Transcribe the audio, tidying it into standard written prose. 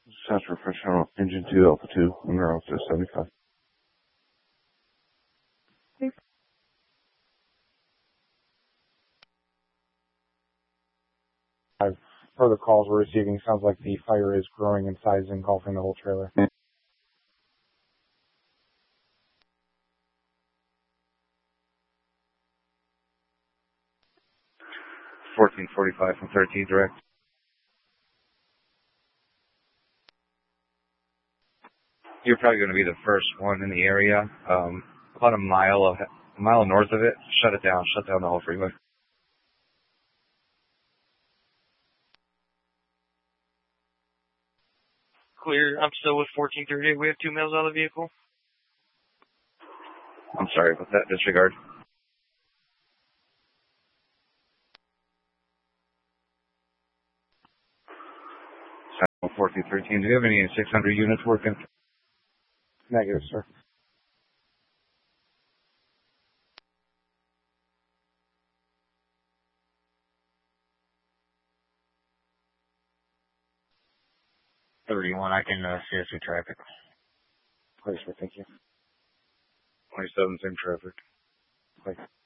Sounds professional. Engine 2, Alpha 2, on route to 75. Per the calls we're receiving, sounds like the fire is growing in size, engulfing the whole trailer. 1445 from 13 direct. You're probably going to be the first one in the area. About a mile north of it. Shut it down. Shut down the whole freeway. Clear. I'm still with 1438. We have 2 males out of the vehicle. I'm sorry about that. Disregard. 1413. Do you have any 600 units working? Negative, sir. I can see us through traffic. Please, thank you. 27, same traffic. Please.